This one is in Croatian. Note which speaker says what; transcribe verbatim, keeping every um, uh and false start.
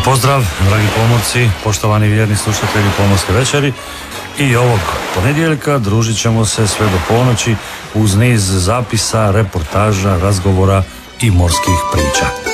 Speaker 1: pozdrav, dragi pomorci, poštovani vjerni slušatelji Pomorske večeri. I ovog ponedjeljka družit ćemo se sve do ponoći uz niz zapisa, reportaža, razgovora i morskih priča.